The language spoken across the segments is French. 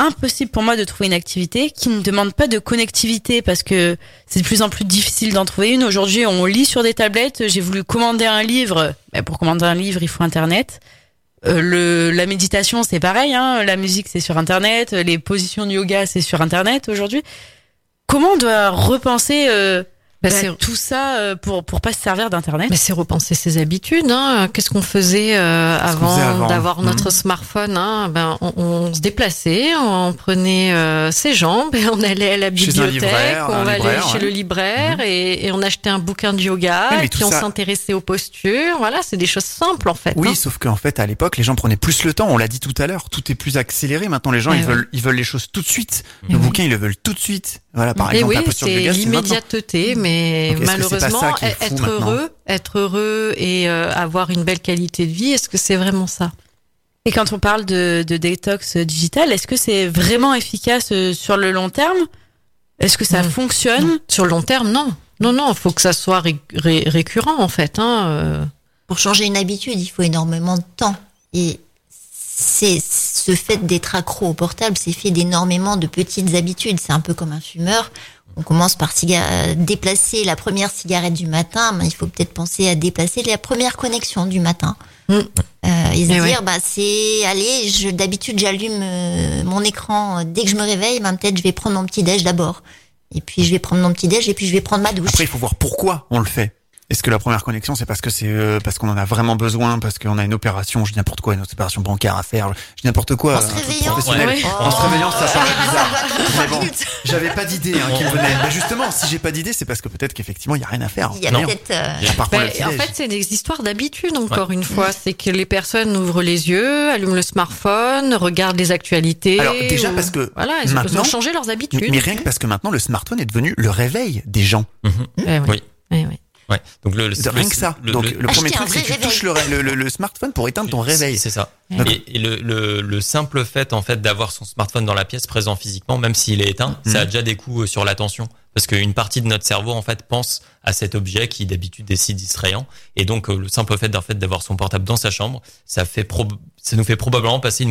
impossible pour moi de trouver une activité qui ne demande pas de connectivité parce que c'est de plus en plus difficile d'en trouver une. Aujourd'hui, on lit sur des tablettes. J'ai voulu commander un livre. Pour commander un livre, il faut Internet. La méditation, c'est pareil, hein. La musique, c'est sur Internet. Les positions de yoga, c'est sur Internet aujourd'hui. Comment on doit repenser tout ça pour pas se servir d'Internet? Mais c'est repenser ses habitudes. Hein. Qu'est-ce qu'on faisait avant d'avoir notre smartphone, hein. On se déplaçait, on prenait ses jambes et on allait à la bibliothèque, on allait chez le libraire et on achetait un bouquin de yoga, puis on s'intéressait aux postures. Voilà, c'est des choses simples en fait. Oui, sauf qu'en fait à l'époque les gens prenaient plus le temps. On l'a dit tout à l'heure, tout est plus accéléré. Maintenant les gens ils veulent les choses tout de suite. Le bouquin ils le veulent tout de suite. Voilà, par exemple, la posture de yoga, c'est l'immédiateté, mais malheureusement, être heureux et avoir une belle qualité de vie, est-ce que c'est vraiment ça? Et quand on parle de détox digital, est-ce que c'est vraiment efficace sur le long terme? Est-ce que ça fonctionne? Sur le long terme, non. Non, faut que ça soit récurrent, en fait. Hein. Pour changer une habitude, il faut énormément de temps. Et c'est ce fait d'être accro au portable, c'est fait d'énormément de petites habitudes. C'est un peu comme un fumeur. On commence par déplacer la première cigarette du matin, mais il faut peut-être penser à déplacer la première connexion du matin. Et se dire, d'habitude j'allume mon écran dès que je me réveille, peut-être je vais prendre mon petit déj d'abord. Et puis je vais prendre mon petit déj et puis je vais prendre ma douche. Après, il faut voir pourquoi on le fait. Est-ce que la première connexion, c'est parce qu'on en a vraiment besoin, parce qu'on a une opération, je dis n'importe quoi, une opération bancaire à faire, je dis n'importe quoi. En se réveillant. En se réveillant, ça paraît bizarre. Mais bon, j'avais pas d'idée qui me venait. Mais justement, si j'ai pas d'idée, c'est parce que peut-être qu'effectivement, il y a rien à faire. Il y a peut-être. En fait, c'est des histoires d'habitude, encore une fois. C'est que les personnes ouvrent les yeux, allument le smartphone, regardent les actualités. Alors, déjà, parce que. Voilà, ils ont changé leurs habitudes. Mais rien que parce que maintenant, le smartphone est devenu le réveil des gens. Oui. Ouais. Donc rien que ça. Donc le premier truc, c'est que tu touches le smartphone pour éteindre ton réveil. C'est ça. Et le simple fait en fait d'avoir son smartphone dans la pièce présent physiquement, même s'il est éteint, ça a déjà des coûts sur l'attention. Parce qu'une partie de notre cerveau en fait pense à cet objet qui d'habitude est si distrayant, et donc le simple fait d'avoir son portable dans sa chambre, ça nous fait probablement passer un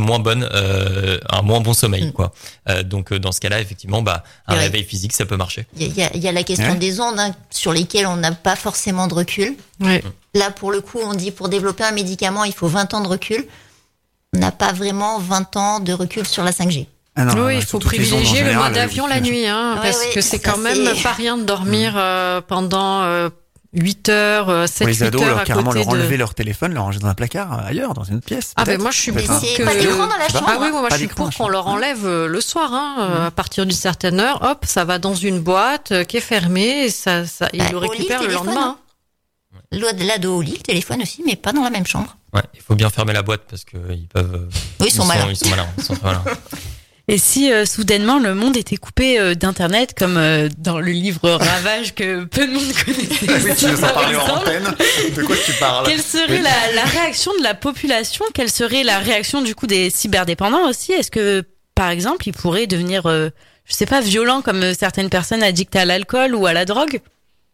moins bon sommeil, quoi. Donc dans ce cas-là, effectivement, un réveil physique, ça peut marcher. Il y a la question des ondes sur lesquelles on n'a pas forcément de recul. Ouais. Là, pour le coup, on dit pour développer un médicament, il faut 20 ans de recul. On n'a pas vraiment 20 20 ans de recul sur la 5G. Ah non, oui, il faut privilégier le mode avion la nuit, parce que c'est quand même pas rien de dormir pendant 8 heures, 7-8 heures les ados, à carrément côté leur enlever leur téléphone, leur ranger dans un placard ailleurs, dans une autre pièce. Moi je suis pour que pas d'écran dans la chambre. Ah oui, moi je suis pour qu'on leur enlève le soir, à partir d'une certaine heure, hop, ça va dans une boîte qui est fermée, et ça ils le récupèrent le lendemain. L'ado au lit, le téléphone aussi, mais pas dans la même chambre. Ouais, il faut bien fermer la boîte parce que ils peuvent. Oui, ils sont malins. Ils sont très malins. Et si soudainement le monde était coupé d'internet, comme dans le livre Ravage que peu de monde connaissait. Oui, tu nous en parlais en antenne. De quoi tu parles? Quelle serait la réaction de la population? Quelle serait la réaction du coup des cyberdépendants aussi? Est-ce que par exemple ils pourraient devenir, je sais pas, violents comme certaines personnes addictes à l'alcool ou à la drogue?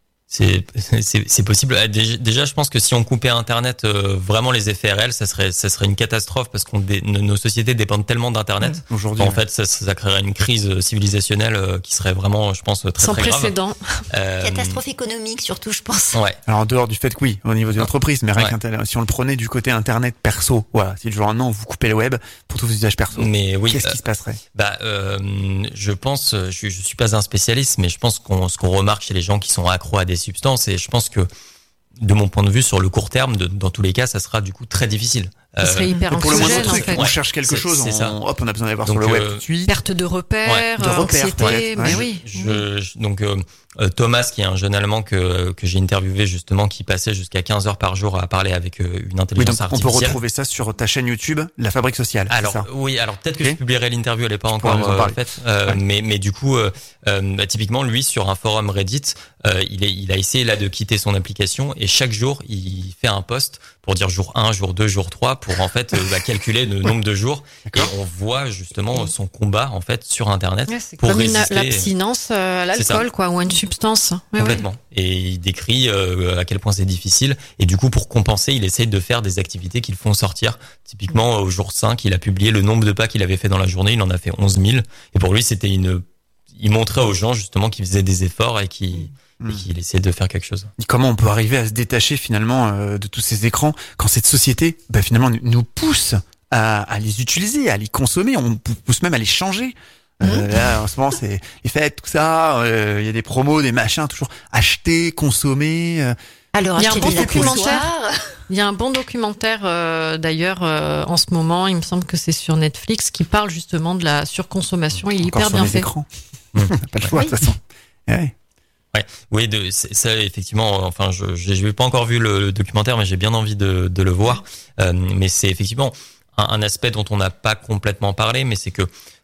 C'est possible. Déjà, je pense que si on coupait Internet, vraiment les effets réels, ça serait une catastrophe parce nos sociétés dépendent tellement d'Internet. Aujourd'hui, en fait, ça créerait une crise civilisationnelle qui serait vraiment, je pense, très sans très grave. précédent. Catastrophe économique surtout, je pense. Ouais. Alors en dehors du fait que oui, au niveau de l'entreprise, mais rien si on le prenait du côté Internet perso, voilà, si le jour un an vous coupez le web pour tous vos usages perso, mais oui, qu'est-ce qui se passerait? Je pense, je suis pas un spécialiste, mais je pense ce qu'on remarque chez les gens qui sont accros à des substances, et je pense que de mon point de vue sur le court terme, dans tous les cas, ça sera du coup très difficile. Ça serait hyper pour le moindre anxiogène, truc, en fait. on cherche quelque chose, on a besoin d'aller voir sur le web tout de suite. Perte de repères, anxiété, mais oui. Donc Thomas, qui est un jeune Allemand que j'ai interviewé justement, qui passait jusqu'à 15 heures par jour à parler avec une intelligence artificielle. On peut retrouver ça sur ta chaîne YouTube, La Fabrique Sociale. Alors ça. oui, alors peut-être que je publierai l'interview, elle est pas encore faite. Mais du coup, typiquement lui sur un forum Reddit, il a essayé là de quitter son application, et chaque jour il fait un post pour dire jour 1, jour 2, jour 3, mois pour en fait calculer le nombre de jours. D'accord. Et on voit justement son combat en fait sur Internet pour comme résister. L'abstinence à l'alcool quoi, ou à une substance. Complètement. Et il décrit à quel point c'est difficile. Et du coup, pour compenser, il essaye de faire des activités qui le font sortir. Typiquement, au jour 5, il a publié le nombre de pas qu'il avait fait dans la journée. Il en a fait 11 000. Et pour lui, c'était il montrait aux gens justement qu'il faisait des efforts et qu'il essayait de faire quelque chose. Comment on peut arriver à se détacher finalement de tous ces écrans quand cette société finalement nous pousse à les utiliser, à les consommer, on pousse même à les changer. Là, en ce moment, c'est les fêtes, tout ça. Il y a des promos, des machins, toujours acheter, consommer. Alors, il y a un bon documentaire d'ailleurs en ce moment. Il me semble que c'est sur Netflix qui parle justement de la surconsommation. Il est hyper bien fait. Écrans. Pas le choix de toute façon. Ouais. Oui, ça effectivement. Enfin, je n'ai pas encore vu le documentaire, mais j'ai bien envie de le voir. Mais c'est effectivement un aspect dont on n'a pas complètement parlé, mais c'est que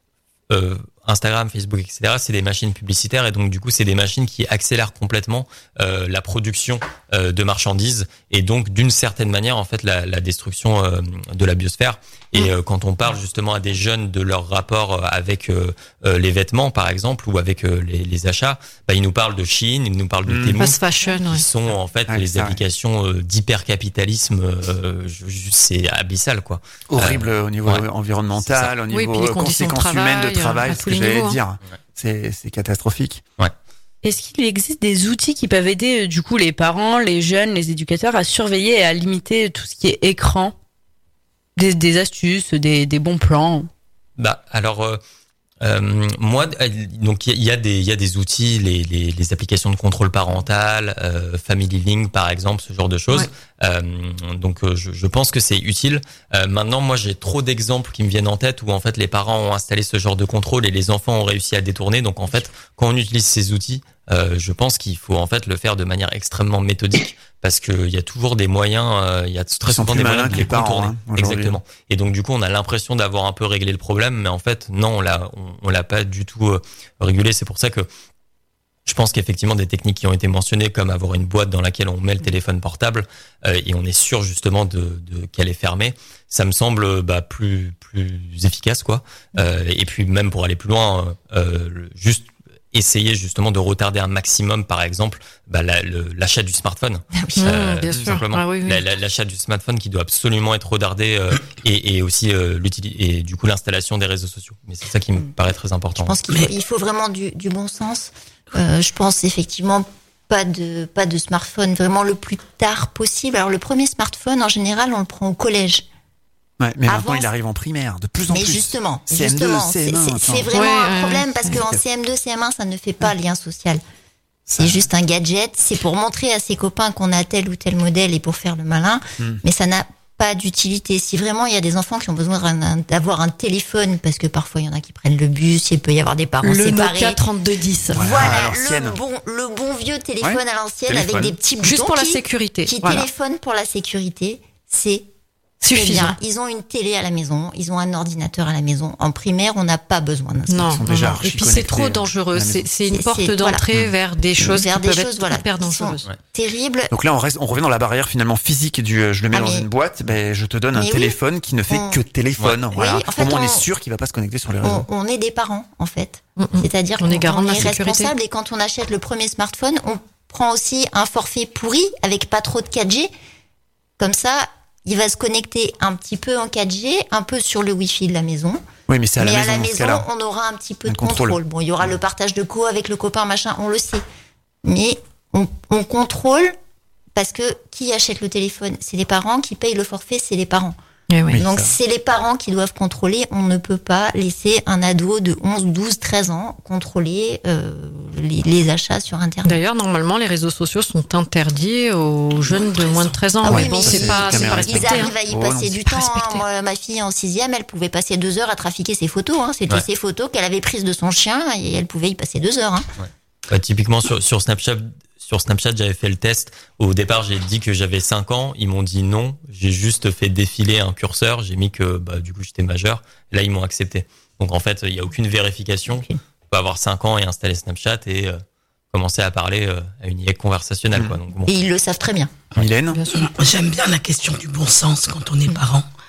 Instagram, Facebook, etc. c'est des machines publicitaires et donc du coup c'est des machines qui accélèrent complètement la production de marchandises et donc d'une certaine manière en fait la destruction de la biosphère. Et quand on parle justement à des jeunes de leur rapport avec les vêtements par exemple ou avec les achats, ils nous parlent de Shein, ils nous parlent de Temu, fast fashion, qui sont en fait les applications d'hypercapitalisme. C'est abyssal quoi. Horrible au niveau environnemental, au niveau conséquences humaines de travail, ce que j'allais dire. C'est catastrophique. Ouais. Est-ce qu'il existe des outils qui peuvent aider du coup les parents, les jeunes, les éducateurs à surveiller et à limiter tout ce qui est écran? Des astuces, des bons plans? Alors moi donc il y a des outils, les applications de contrôle parental, Family Link par exemple, ce genre de choses. Donc je pense que c'est utile. Maintenant moi j'ai trop d'exemples qui me viennent en tête où en fait les parents ont installé ce genre de contrôle et les enfants ont réussi à détourner. Donc en fait quand on utilise ces outils, je pense qu'il faut en fait le faire de manière extrêmement méthodique parce que il y a toujours des moyens, il y a très souvent des moyens de les contourner. Exactement. Et donc du coup on a l'impression d'avoir un peu réglé le problème, mais en fait non, on l'a pas du tout régulé. C'est pour ça que je pense qu'effectivement des techniques qui ont été mentionnées comme avoir une boîte dans laquelle on met le téléphone portable et on est sûr justement de qu'elle est fermée, ça me semble plus efficace quoi. Et puis même pour aller plus loin, juste essayer justement de retarder un maximum, par exemple, l'achat du smartphone. Bien sûr. Simplement. L'achat du smartphone qui doit absolument être retardé et aussi et du coup l'installation des réseaux sociaux. Mais c'est ça qui me paraît très important. Je pense qu'il faut vraiment du bon sens. Je pense effectivement pas de smartphone vraiment le plus tard possible. Alors le premier smartphone en général on le prend au collège. Ouais, mais maintenant il arrive en primaire, de plus en plus. Mais justement, CM2, CM1, c'est vraiment un problème parce qu'en CM2, CM1, ça ne fait pas lien social. C'est juste un gadget, c'est pour montrer à ses copains qu'on a tel ou tel modèle et pour faire le malin, mais ça n'a pas d'utilité. Si vraiment il y a des enfants qui ont besoin d'avoir un téléphone, parce que parfois il y en a qui prennent le bus, il peut y avoir des parents séparés. Le Nokia 3210. Voilà, le bon vieux téléphone à l'ancienne avec des petits boutons juste pour la sécurité. Qui téléphone pour la sécurité, c'est suffisant. Ils ont une télé à la maison, ils ont un ordinateur à la maison. En primaire, on n'a pas besoin d'un smartphone. Non. Et puis c'est trop dangereux. C'est une porte d'entrée vers des choses qui peuvent être hyper dangereuses. Terribles. Donc là, on revient dans la barrière finalement physique du je le mets dans une boîte, je te donne un téléphone qui ne fait que téléphone. Voilà. En fait, on est sûr qu'il va pas se connecter sur les réseaux. On est des parents, en fait. C'est-à-dire qu'on est responsable et quand on achète le premier smartphone, on prend aussi un forfait pourri avec pas trop de 4G. Comme ça, il va se connecter un petit peu en 4G, un peu sur le Wi-Fi de la maison. Oui, mais c'est à la maison, on aura un petit peu de contrôle. Bon, il y aura le partage de co avec le copain, machin, on le sait. Mais on contrôle parce que qui achète le téléphone? C'est les parents, qui payent le forfait, c'est les parents. Donc c'est les parents qui doivent contrôler. On ne peut pas laisser un ado de 11, 12, 13 ans contrôler les achats sur Internet. D'ailleurs, normalement, les réseaux sociaux sont interdits aux jeunes de moins de 13 ans. Oui, mais c'est pas respecté. Ils arrivent à y passer du temps. Moi, ma fille en 6e, elle pouvait passer 2 heures à trafiquer ses photos. C'était ses photos qu'elle avait prises de son chien et elle pouvait y passer 2 heures. Typiquement sur Snapchat, j'avais fait le test. Au départ, j'ai dit que j'avais 5 ans. Ils m'ont dit non. J'ai juste fait défiler un curseur. J'ai mis que du coup, j'étais majeur. Là, ils m'ont accepté. Donc, en fait, il n'y a aucune vérification. Okay. On peut avoir 5 ans et installer Snapchat et commencer à parler à une IA conversationnelle. Quoi. Donc, Et ils le savent très bien. Mylène ? J'aime bien la question du bon sens quand on est parent.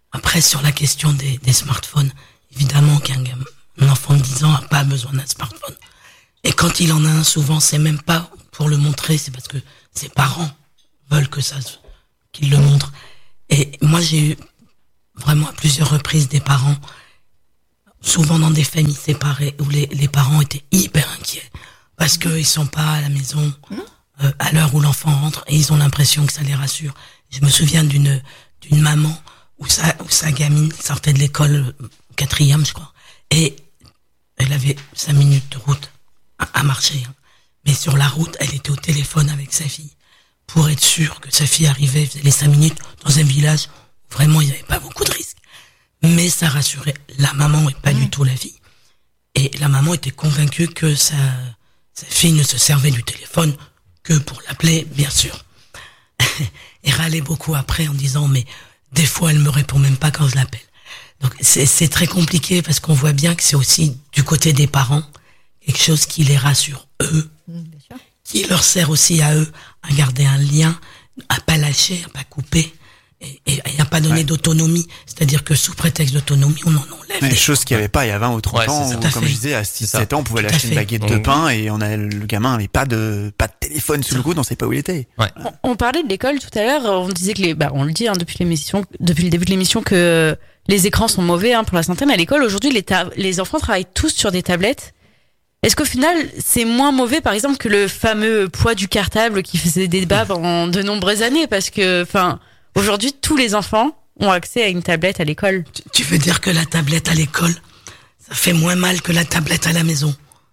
Après, sur la question des smartphones, évidemment qu'un enfant de 10 ans n'a pas besoin d'un smartphone. Et quand il en a un, souvent, c'est même pas pour le montrer, c'est parce que ses parents veulent qu'il le montre. Et moi, j'ai eu vraiment à plusieurs reprises des parents, souvent dans des familles séparées, où les parents étaient hyper inquiets parce qu'ils sont pas à la maison à l'heure où l'enfant rentre et ils ont l'impression que ça les rassure. Je me souviens d'une maman où sa gamine sortait de l'école 4e, je crois, et elle avait 5 minutes de route à marcher. Mais sur la route, elle était au téléphone avec sa fille pour être sûre que sa fille arrivait, faisait les 5 minutes dans un village où vraiment il n'y avait pas beaucoup de risques. Mais ça rassurait la maman et pas du tout la fille. Et la maman était convaincue que sa fille ne se servait du téléphone que pour l'appeler, bien sûr. Et râlait beaucoup après en disant, mais des fois elle me répond même pas quand je l'appelle. Donc c'est très compliqué parce qu'on voit bien que c'est aussi du côté des parents quelque chose qui les rassure eux, qui leur sert aussi à eux à garder un lien, à pas lâcher, à pas couper et à pas donner d'autonomie. C'est-à-dire que sous prétexte d'autonomie, on en enlève. Des choses qu'il n'y avait pas il y a 20 ou 30 ans, où, comme je disais, à 6-7 ans, on pouvait lâcher une baguette de pain et le gamin n'avait pas de téléphone sous le coude, on ne savait pas où il était. Ouais. On parlait de l'école tout à l'heure, on disait que on le dit depuis le début de l'émission que les écrans sont mauvais pour la santé, mais à l'école aujourd'hui les enfants travaillent tous sur des tablettes. Est-ce qu'au final c'est moins mauvais par exemple que le fameux poids du cartable qui faisait débat pendant de nombreuses années, parce que aujourd'hui tous les enfants ont accès à une tablette à l'école. Tu veux dire que la tablette à l'école, ça fait moins mal que la tablette à la maison?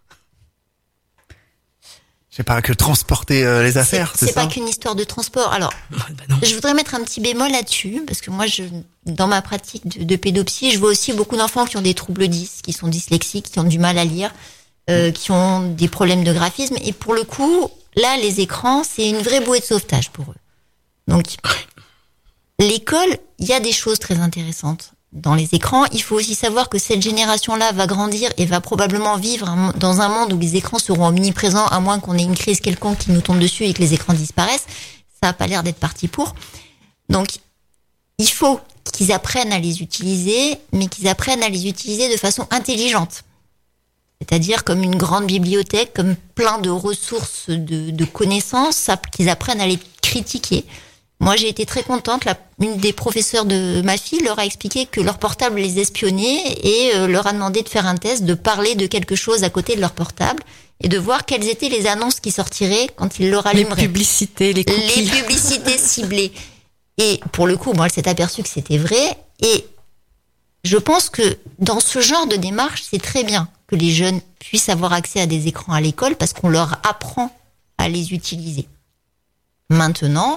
Je sais pas, que transporter les affaires, c'est ça? C'est pas qu'une histoire de transport. Alors, je voudrais mettre un petit bémol là-dessus, parce que moi, dans ma pratique de pédopsie, je vois aussi beaucoup d'enfants qui ont des troubles 10, qui sont dyslexiques, qui ont du mal à lire, qui ont des problèmes de graphisme. Et pour le coup, là, les écrans, c'est une vraie bouée de sauvetage pour eux. Donc, l'école, il y a des choses très intéressantes dans les écrans. Il faut aussi savoir que cette génération-là va grandir et va probablement vivre dans un monde où les écrans seront omniprésents, à moins qu'on ait une crise quelconque qui nous tombe dessus et que les écrans disparaissent. Ça n'a pas l'air d'être parti pour. Donc, il faut qu'ils apprennent à les utiliser, mais qu'ils apprennent à les utiliser de façon intelligente. C'est-à-dire comme une grande bibliothèque, comme plein de ressources de connaissances, qu'ils apprennent à les critiquer. Moi, j'ai été très contente. Une des professeurs de ma fille leur a expliqué que leur portable les espionnait et leur a demandé de faire un test, de parler de quelque chose à côté de leur portable et de voir quelles étaient les annonces qui sortiraient quand ils leur allumeraient. Les publicités, les cookies. Les publicités ciblées. Et pour le coup, elle s'est aperçue que c'était vrai. Et je pense que dans ce genre de démarche, c'est très bien que les jeunes puissent avoir accès à des écrans à l'école parce qu'on leur apprend à les utiliser. Maintenant,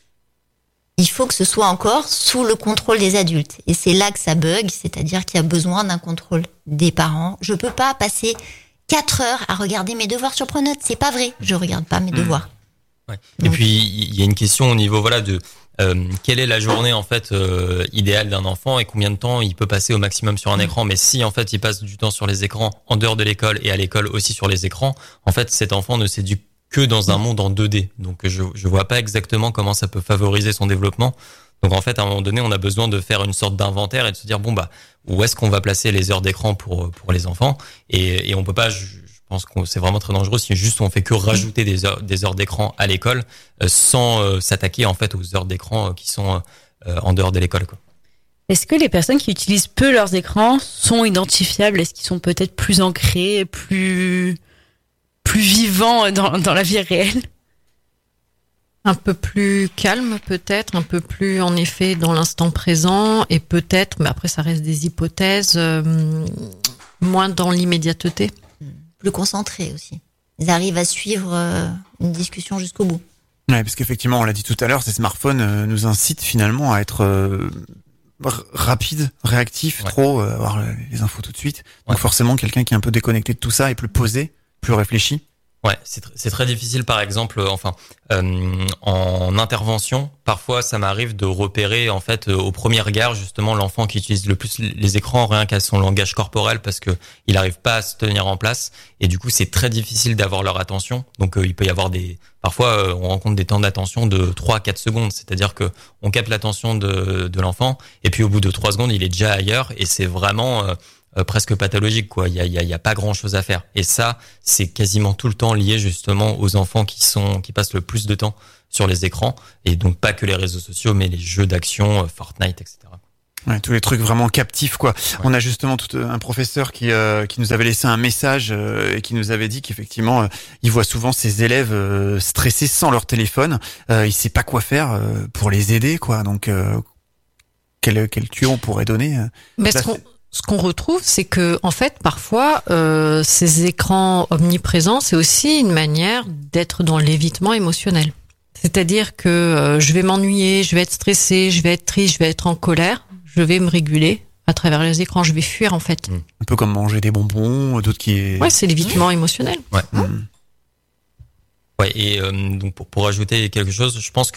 il faut que ce soit encore sous le contrôle des adultes. Et c'est là que ça bug, c'est-à-dire qu'il y a besoin d'un contrôle des parents. Je peux pas passer 4 heures à regarder mes devoirs sur Pronote, c'est pas vrai. Je regarde pas mes devoirs. Ouais. Et puis il y a une question au niveau de quelle est la journée en fait idéale d'un enfant et combien de temps il peut passer au maximum sur un écran. Mais si en fait il passe du temps sur les écrans en dehors de l'école et à l'école aussi sur les écrans, en fait cet enfant ne s'éduque que dans un monde en 2D. Donc je vois pas exactement comment ça peut favoriser son développement. Donc en fait à un moment donné on a besoin de faire une sorte d'inventaire et de se dire où est-ce qu'on va placer les heures d'écran pour les enfants, et on peut pas, je pense que c'est vraiment très dangereux si juste on fait que rajouter des heures d'écran à l'école sans s'attaquer en fait aux heures d'écran qui sont en dehors de l'école, quoi. Est-ce que les personnes qui utilisent peu leurs écrans sont identifiables? Est-ce qu'ils sont peut-être plus ancrés, plus vivants dans la vie réelle? Un peu plus calme peut-être, un peu plus en effet dans l'instant présent, et peut-être, mais après ça reste des hypothèses, moins dans l'immédiateté. Plus concentrés aussi. Ils arrivent à suivre une discussion jusqu'au bout. Ouais, parce qu'effectivement, on l'a dit tout à l'heure, ces smartphones nous incitent finalement à être rapide, réactif, avoir les infos tout de suite. Donc forcément, quelqu'un qui est un peu déconnecté de tout ça est plus posé, plus réfléchi. Ouais, c'est très difficile, par exemple, en intervention, parfois ça m'arrive de repérer, en fait, au premier regard, justement, l'enfant qui utilise le plus les écrans, rien qu'à son langage corporel, parce que il arrive pas à se tenir en place, et du coup, c'est très difficile d'avoir leur attention. Donc, il peut y avoir parfois, on rencontre des temps d'attention de 3 à 4 secondes, c'est-à-dire que on capte l'attention de l'enfant, et puis au bout de 3 secondes, il est déjà ailleurs, et c'est vraiment presque pathologique, quoi. Il y a pas grand chose à faire. Et ça, c'est quasiment tout le temps lié justement aux enfants qui passent le plus de temps sur les écrans, et donc pas que les réseaux sociaux, mais les jeux d'action, Fortnite, etc. Ouais, tous les trucs vraiment captifs, quoi. Ouais. On a justement un professeur qui nous avait laissé un message et qui nous avait dit qu'effectivement, il voit souvent ses élèves stressés sans leur téléphone. Il sait pas quoi faire pour les aider, quoi. Donc, quel tuyau on pourrait donner Ce qu'on retrouve, c'est que en fait, parfois, ces écrans omniprésents, c'est aussi une manière d'être dans l'évitement émotionnel. C'est-à-dire que je vais m'ennuyer, je vais être stressé, je vais être triste, je vais être en colère, je vais me réguler à travers les écrans, je vais fuir en fait. Un peu comme manger des bonbons, d'autres qui... Ouais, c'est l'évitement émotionnel. Ouais. Ouais, et donc pour ajouter quelque chose, je pense que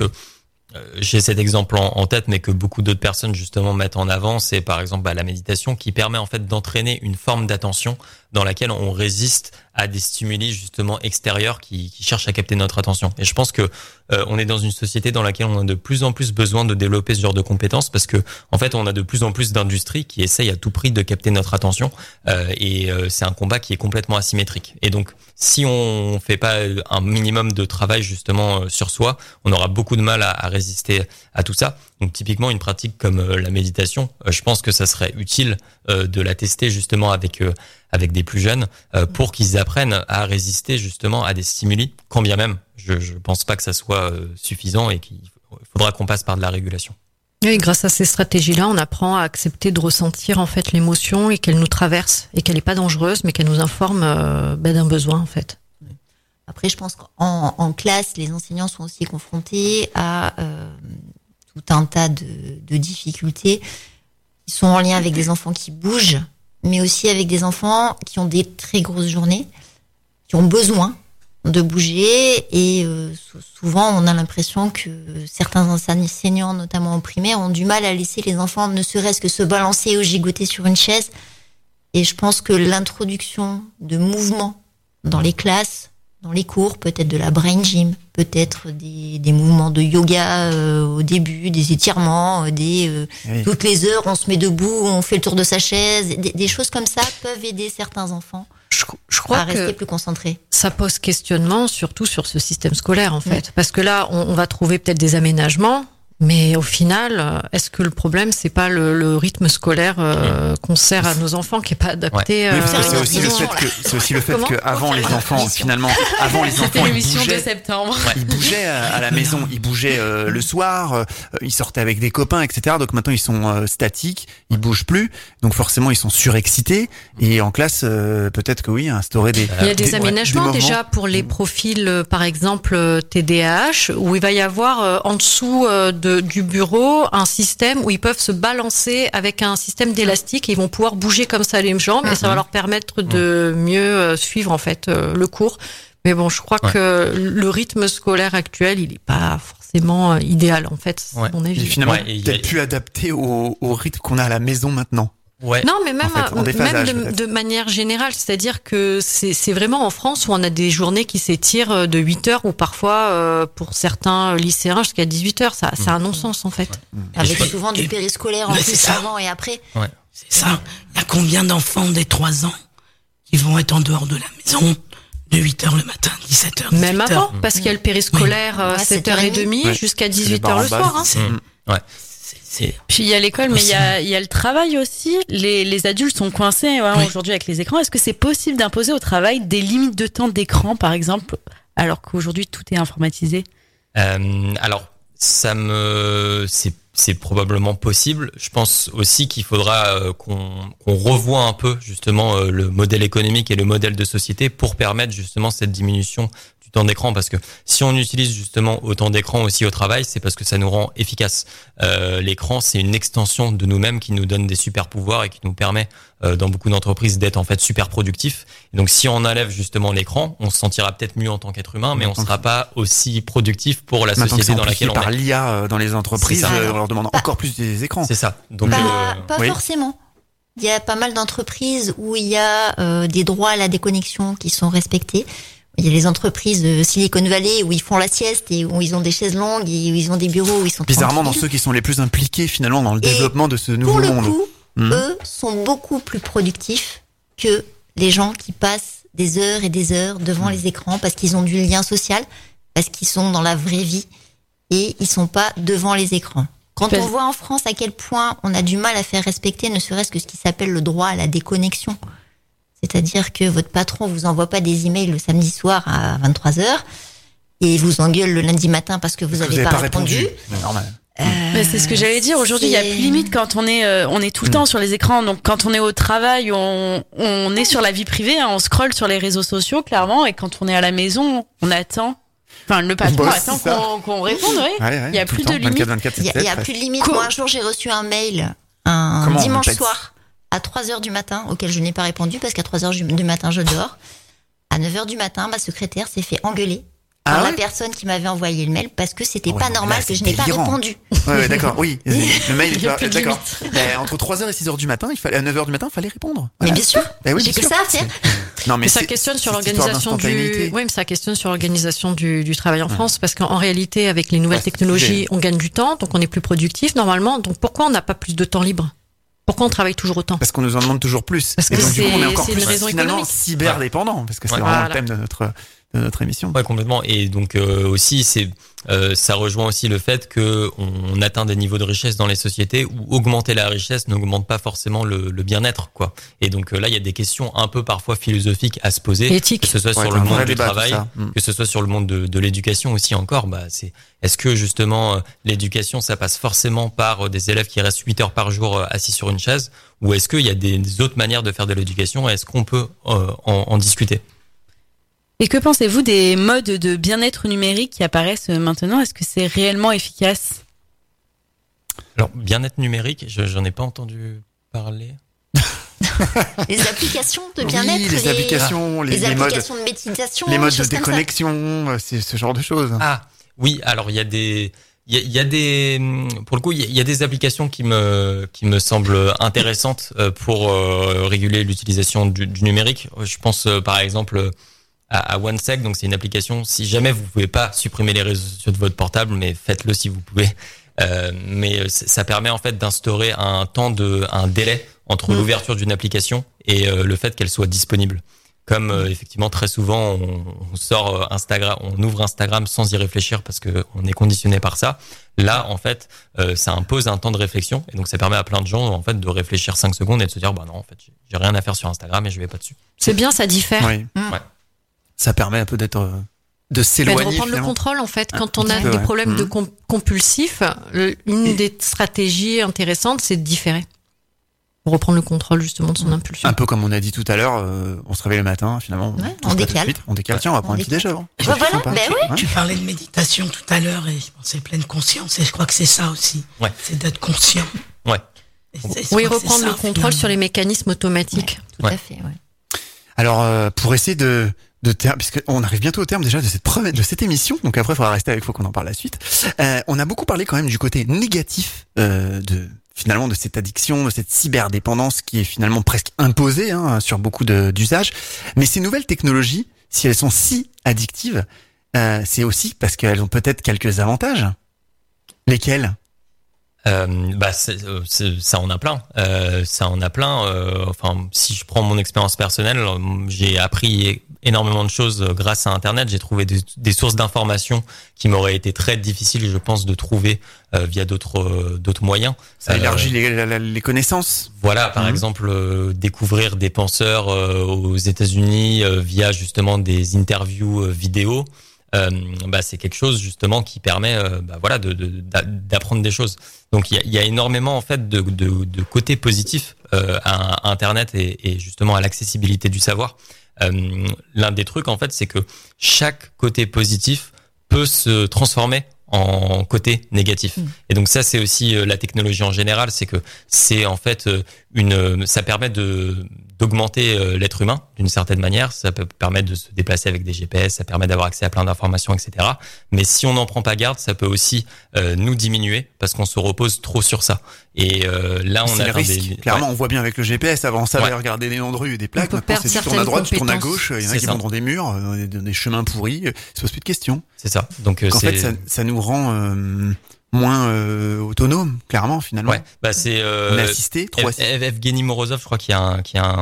j'ai cet exemple en tête, mais que beaucoup d'autres personnes justement mettent en avant, c'est par exemple la méditation qui permet en fait d'entraîner une forme d'attention dans laquelle on résiste à des stimuli justement extérieurs qui cherchent à capter notre attention. Et je pense que on est dans une société dans laquelle on a de plus en plus besoin de développer ce genre de compétences, parce que en fait on a de plus en plus d'industries qui essayent à tout prix de capter notre attention, et c'est un combat qui est complètement asymétrique. Et donc si on fait pas un minimum de travail justement sur soi, on aura beaucoup de mal à résister à tout ça. Donc typiquement une pratique comme la méditation, je pense que ça serait utile de la tester justement avec des plus jeunes pour qu'ils apprennent à résister justement à des stimuli, quand bien même je pense pas que ça soit suffisant et qu'il faudra qu'on passe par de la régulation. Oui, grâce à ces stratégies-là, on apprend à accepter de ressentir en fait l'émotion et qu'elle nous traverse et qu'elle n'est pas dangereuse, mais qu'elle nous informe d'un besoin en fait. Après, je pense qu'en classe, les enseignants sont aussi confrontés à tout un tas de difficultés. Ils sont en lien avec des enfants qui bougent, mais aussi avec des enfants qui ont des très grosses journées, qui ont besoin de bouger, et souvent on a l'impression que certains enseignants, notamment en primaire, ont du mal à laisser les enfants ne serait-ce que se balancer ou gigoter sur une chaise. Et je pense que l'introduction de mouvements dans les classes, dans les cours, peut-être de la brain gym, peut-être des mouvements de yoga au début, des étirements, oui. Toutes les heures on se met debout, on fait le tour de sa chaise, des choses comme ça peuvent aider certains enfants je crois à rester plus concentrés. Ça pose questionnement surtout sur ce système scolaire en fait, parce que là on va trouver peut-être des aménagements, mais au final, est-ce que le problème c'est pas le rythme scolaire qu'on sert à nos enfants qui est pas adapté? Ouais. C'est aussi le fait que avant les enfants c'était l'émission de septembre. Ils bougeaient à la maison, ils bougeaient le soir, ils sortaient avec des copains, etc. Donc maintenant ils sont statiques, ils bougent plus, donc forcément ils sont surexcités. Et en classe, peut-être que oui, instaurer des. Il y a des aménagements déjà pour les profils, par exemple TDAH, où il va y avoir en dessous du bureau un système où ils peuvent se balancer avec un système d'élastique et ils vont pouvoir bouger comme ça les jambes, et ça va leur permettre de mieux suivre en fait le cours. Mais bon, je crois que le rythme scolaire actuel, il est pas forcément idéal en fait, à mon avis. Et finalement, peut-être plus adapté au rythme qu'on a à la maison maintenant. Ouais. Non, mais même, de manière générale, c'est-à-dire que c'est vraiment en France où on a des journées qui s'étirent de 8 heures ou parfois, pour certains lycéens, jusqu'à 18 heures. Ça, c'est un non-sens, en fait. Avec souvent du périscolaire en plus avant et après. Ouais. C'est ça. Il y a combien d'enfants des 3 ans qui vont être en dehors de la maison de 8h le matin, 17h, 18h. Même avant, parce qu'il y a le périscolaire, 7h30 jusqu'à 18h le soir. Ouais. Puis il y a l'école, mais il y a le travail aussi. Les adultes sont coincés aujourd'hui avec les écrans. Est-ce que c'est possible d'imposer au travail des limites de temps d'écran, par exemple, alors qu'aujourd'hui tout est informatisé? Alors, c'est probablement possible. Je pense aussi qu'il faudra qu'on revoie un peu justement le modèle économique et le modèle de société pour permettre justement cette diminution du temps d'écran, parce que si on utilise justement autant d'écran aussi au travail, c'est parce que ça nous rend efficace. L'écran, c'est une extension de nous-mêmes qui nous donne des super pouvoirs et qui nous permet dans beaucoup d'entreprises d'être en fait super productifs. Et donc si on enlève justement l'écran, on se sentira peut-être mieux en tant qu'être humain, mais on sera pas aussi productif pour la société dans laquelle on est. Par l'IA dans les entreprises, on leur demande encore plus des écrans. C'est ça. Donc pas forcément. Il y a pas mal d'entreprises où il y a des droits à la déconnexion qui sont respectés. Il y a les entreprises de Silicon Valley où ils font la sieste et où ils ont des chaises longues et où ils ont des bureaux où ils sont bizarrement tranquilles. Dans ceux qui sont les plus impliqués finalement dans le développement de ce nouveau monde. Pour le coup, eux sont beaucoup plus productifs que les gens qui passent des heures et des heures devant les écrans parce qu'ils ont du lien social, parce qu'ils sont dans la vraie vie et ils sont pas devant les écrans. Quand on voit en France à quel point on a du mal à faire respecter ne serait-ce que ce qui s'appelle le droit à la déconnexion. C'est-à-dire que votre patron vous envoie pas des emails le samedi soir à 23h et vous engueule le lundi matin parce que vous avez pas répondu. C'est normal. Mais c'est ce que j'allais dire. Aujourd'hui, il y a plus limite quand on est tout le temps sur les écrans. Donc, quand on est au travail, on est sur la vie privée, hein, on scrolle sur les réseaux sociaux, clairement. Et quand on est à la maison, on attend. Enfin, le patron attend qu'on réponde, oui. Ouais, il y a plus de limite. Il y a plus de limite. Moi, un jour, j'ai reçu un mail un dimanche soir à 3h du matin, auquel je n'ai pas répondu parce qu'à 3h du matin, je dors. À 9h du matin, ma secrétaire s'est fait engueuler par la personne qui m'avait envoyé le mail parce que c'était pas normal que je n'ai pas répondu. Ouais, d'accord, oui. Le mail est d'accord. Entre 3h et 6h du matin, à 9h du matin, il fallait répondre. Voilà. Mais bien sûr. J'ai que ça à faire. Non, mais ça questionne sur l'organisation du travail en France parce qu'en réalité, avec les nouvelles technologies, on gagne du temps, donc on est plus productif normalement. Donc pourquoi on n'a pas plus de temps libre? Pourquoi on travaille toujours autant? Parce qu'on nous en demande toujours plus. Parce que et donc, du coup, on est encore plus finalement économique. Cyberdépendant, parce que c'est vraiment le thème de notre émission. Ouais, complètement. Et donc aussi, ça rejoint aussi le fait que on atteint des niveaux de richesse dans les sociétés où augmenter la richesse n'augmente pas forcément le bien-être, quoi. Et donc là, il y a des questions un peu parfois philosophiques à se poser, éthique, que ce soit sur le monde du travail, que ce soit sur le monde de l'éducation aussi encore. Est-ce que justement l'éducation, ça passe forcément par des élèves qui restent 8 heures par jour assis sur une chaise, ou est-ce qu'il y a des autres manières de faire de l'éducation et est-ce qu'on peut en discuter? Et que pensez-vous des modes de bien-être numérique qui apparaissent maintenant? Est-ce que c'est réellement efficace? Alors, bien-être numérique, j'en ai pas entendu parler. Les applications de bien-être, les applications de méditation, les modes de déconnexion, c'est ce genre de choses. Ah, oui, alors il y a des pour le coup, il y a des applications qui me semblent intéressantes pour réguler l'utilisation du numérique. Je pense par exemple à OneSec, donc c'est une application. Si jamais vous pouvez pas supprimer les réseaux sociaux de votre portable, mais faites-le si vous pouvez. Mais ça permet en fait d'instaurer un délai entre l'ouverture d'une application et le fait qu'elle soit disponible. Comme effectivement très souvent on sort Instagram, on ouvre Instagram sans y réfléchir parce que on est conditionné par ça. Là en fait, ça impose un temps de réflexion et donc ça permet à plein de gens en fait de réfléchir 5 secondes et de se dire non en fait j'ai rien à faire sur Instagram et je vais pas dessus. C'est bien, ça diffère. Oui. Ouais. Ça permet un peu de s'éloigner. De reprendre le contrôle, en fait. Quand on a des problèmes de compulsifs, une des stratégies intéressantes, c'est de différer. Pour reprendre le contrôle, justement, de son impulsion. Un peu comme on a dit tout à l'heure, on se réveille le matin, finalement. On décale. On décale. Tiens, on va prendre un petit déjeuner. Voilà, oui. Tu parlais de méditation tout à l'heure et je pensais pleine conscience et je crois que c'est ça aussi. Ouais. C'est d'être conscient. Ouais. Oui, reprendre le contrôle sur les mécanismes automatiques. Tout à fait, Alors, pour essayer puisqu'on arrive bientôt au terme déjà de cette émission, donc après il faudra rester avec vous qu'on en parle la suite. On a beaucoup parlé quand même du côté négatif de cette addiction, de cette cyberdépendance qui est finalement presque imposée sur beaucoup d'usages. Mais ces nouvelles technologies, si elles sont si addictives, c'est aussi parce qu'elles ont peut-être quelques avantages. Lesquels? Ça en a plein. Enfin, si je prends mon expérience personnelle, j'ai appris énormément de choses grâce à Internet. J'ai trouvé des sources d'informations qui m'auraient été très difficiles, je pense, de trouver via d'autres moyens. Ça élargit les connaissances. Voilà, par exemple, découvrir des penseurs aux États-Unis via justement des interviews vidéo. C'est quelque chose justement qui permet d'apprendre des choses. Donc il y a énormément en fait de côtés positifs à Internet et justement à l'accessibilité du savoir, l'un des trucs en fait, c'est que chaque côté positif peut se transformer en côté négatif. Et donc ça, c'est aussi la technologie en général, c'est que c'est en fait ça permet d'augmenter l'être humain d'une certaine manière. Ça peut permettre de se déplacer avec des GPS, ça permet d'avoir accès à plein d'informations, etc. Mais si on n'en prend pas garde, ça peut aussi nous diminuer parce qu'on se repose trop sur ça. Et là, on a clairement, on voit bien avec le GPS. Avant, on savait regarder des noms de rues et des plaques. Maintenant, c'est tu tournes à droite, tu tournes à gauche. Il y en a qui vont dans des murs, dans des chemins pourris. Il se pose plus de questions. C'est ça. Donc, en fait, ça nous rend moins autonome, clairement, finalement. Ouais, bah c'est on est assisté, trop assisté. Evgeny Morozov, je crois qu'il y a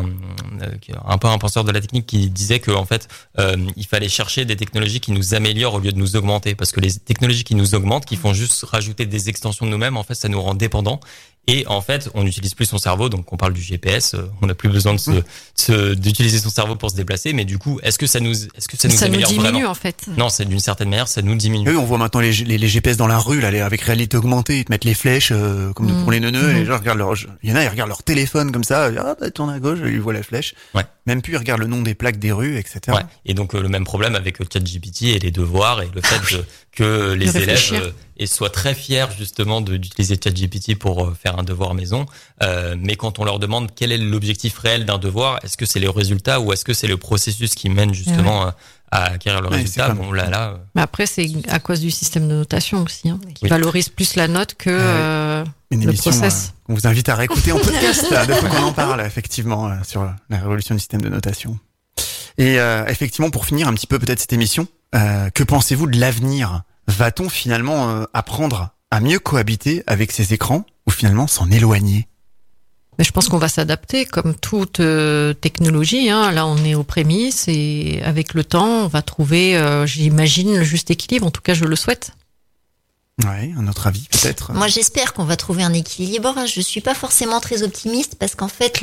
un peu un penseur de la technique qui disait que en fait, il fallait chercher des technologies qui nous améliorent au lieu de nous augmenter, parce que les technologies qui nous augmentent, qui font juste rajouter des extensions de nous-mêmes, en fait, ça nous rend dépendants. Et en fait, on n'utilise plus son cerveau, donc on parle du GPS, on n'a plus besoin d'utiliser son cerveau pour se déplacer, mais du coup, est-ce que ça nous améliore diminue, vraiment en fait. Non, c'est d'une certaine manière, ça nous diminue. Oui, on voit maintenant les GPS dans la rue, là, avec réalité augmentée, ils te mettent les flèches, comme pour les neuneux, et les gens regardent il y en a, ils regardent leur téléphone comme ça, tourne à gauche, ils voient la flèche. Ouais. Même plus, ils regardent le nom des plaques des rues, etc. Ouais. Et donc, le même problème avec ChatGPT et les devoirs et le fait que les élèves soient très fiers, justement, d'utiliser ChatGPT pour faire un devoir maison. Mais quand on leur demande quel est l'objectif réel d'un devoir, est-ce que c'est le résultat ou est-ce que c'est le processus qui mène justement à acquérir le résultat? Bon, là. Mais après, c'est à cause du système de notation aussi, qui valorise plus la note que le process. On vous invite à réécouter en podcast depuis qu'on en parle, effectivement, sur la révolution du système de notation. Et effectivement, pour finir un petit peu peut-être cette émission, que pensez-vous de l'avenir? Va-t-on finalement apprendre à mieux cohabiter avec ces écrans ou finalement s'en éloigner? Mais je pense qu'on va s'adapter comme toute technologie. Là, on est aux prémices et avec le temps, on va trouver, j'imagine, le juste équilibre. En tout cas, je le souhaite. Ouais, un autre avis peut-être. Moi, j'espère qu'on va trouver un équilibre. Je suis pas forcément très optimiste parce qu'en fait,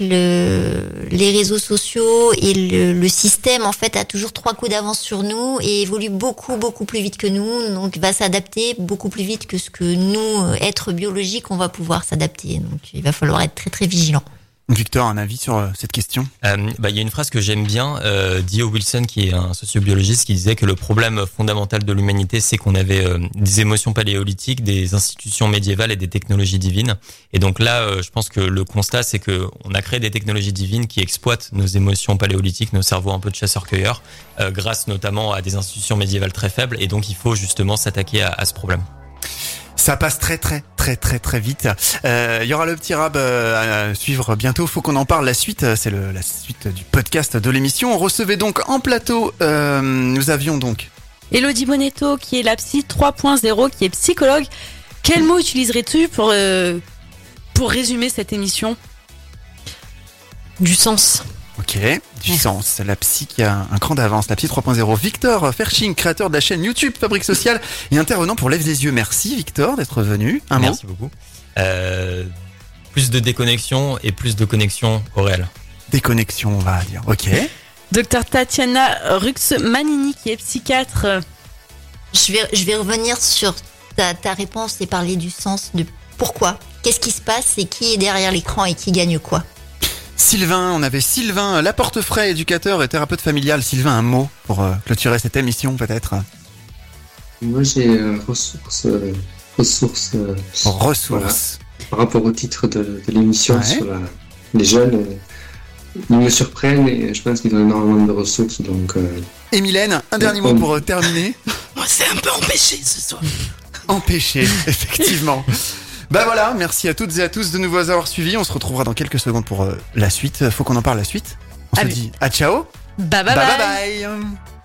les réseaux sociaux et le système, en fait, a toujours 3 coups d'avance sur nous et évolue beaucoup, beaucoup plus vite que nous. Donc, va s'adapter beaucoup plus vite que ce que nous, êtres biologiques, on va pouvoir s'adapter. Donc, il va falloir être très, très vigilant. Victor, un avis sur cette question? Il y a une phrase que j'aime bien, d'E.O. Wilson, qui est un sociobiologiste, qui disait que le problème fondamental de l'humanité, c'est qu'on avait des émotions paléolithiques, des institutions médiévales et des technologies divines. Et donc là, je pense que le constat, c'est que on a créé des technologies divines qui exploitent nos émotions paléolithiques, nos cerveaux un peu de chasseurs-cueilleurs, grâce notamment à des institutions médiévales très faibles. Et donc, il faut justement s'attaquer à ce problème. Ça passe très vite. Il y aura le petit rab à suivre bientôt. Faut qu'on en parle. La suite, c'est la suite du podcast de l'émission. On recevait donc en plateau, nous avions donc Elodie Bonetto, qui est la psy 3.0, qui est psychologue. Quel mot utiliserais-tu pour résumer cette émission? Du sens. Ok, du sens. La psy qui a un cran d'avance, la psy 3.0. Victor Ferching, créateur de la chaîne YouTube Fabrique Sociale et intervenant pour Lève les yeux. Merci Victor d'être venu. Merci beaucoup. Plus de déconnexion et plus de connexion au réel. Déconnexion, on va dire. Ok. Docteur Tatiana Rux-Manini, qui est psychiatre. Je vais revenir sur ta réponse et parler du sens de pourquoi. Qu'est-ce qui se passe et qui est derrière l'écran et qui gagne quoi? Sylvain, on avait Sylvain Laportefray, éducateur et thérapeute familial. Sylvain, un mot pour clôturer cette émission peut-être? Moi j'ai ressources. Voilà. Par rapport au titre de l'émission sur les jeunes, ils me surprennent et je pense qu'ils ont énormément de ressources. Donc, Et Mylène, un dernier mot pour terminer. Moi c'est un peu empêché ce soir. Empêché, effectivement. Bah voilà, merci à toutes et à tous de nous avoir suivis. On se retrouvera dans quelques secondes pour la suite. Faut qu'on en parle la suite. On se dit à ciao. Bye bye.